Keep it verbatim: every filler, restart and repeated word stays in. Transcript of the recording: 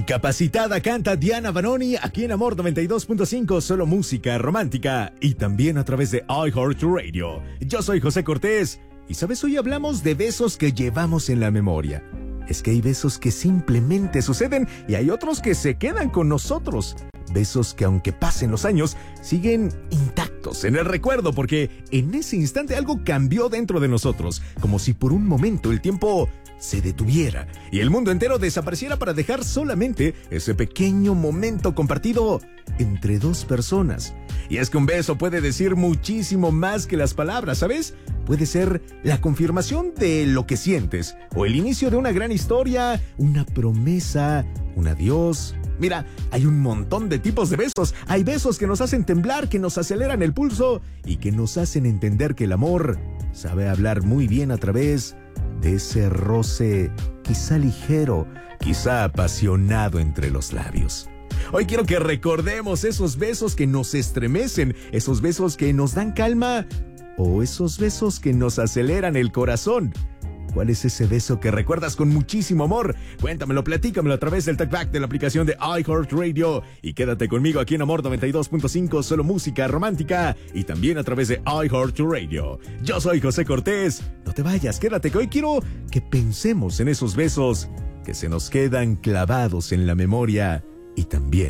Capacitada canta Diana Vanoni aquí en Amor noventa y dos punto cinco, solo música romántica y también a través de iHeartRadio. Yo soy José Cortés y sabes, hoy hablamos de besos que llevamos en la memoria. Es que hay besos que simplemente suceden y hay otros que se quedan con nosotros. Besos que aunque pasen los años, siguen intactos en el recuerdo porque en ese instante algo cambió dentro de nosotros, como si por un momento el tiempo se detuviera y el mundo entero desapareciera para dejar solamente ese pequeño momento compartido entre dos personas. Y es que un beso puede decir muchísimo más que las palabras, ¿sabes? Puede ser la confirmación de lo que sientes, o el inicio de una gran historia, una promesa, un adiós. Mira, hay un montón de tipos de besos. Hay besos que nos hacen temblar, que nos aceleran el pulso y que nos hacen entender que el amor sabe hablar muy bien a través de ese roce quizá ligero, quizá apasionado entre los labios. Hoy quiero que recordemos esos besos que nos estremecen, esos besos que nos dan calma o esos besos que nos aceleran el corazón. ¿Cuál es ese beso que recuerdas con muchísimo amor? Cuéntamelo, platícamelo a través del talkback de la aplicación de iHeartRadio. Y quédate conmigo aquí en Amor noventa y dos punto cinco, solo música romántica. Y también a través de iHeartRadio. Yo soy José Cortés. No te vayas, quédate, que hoy quiero que pensemos en esos besos que se nos quedan clavados en la memoria y también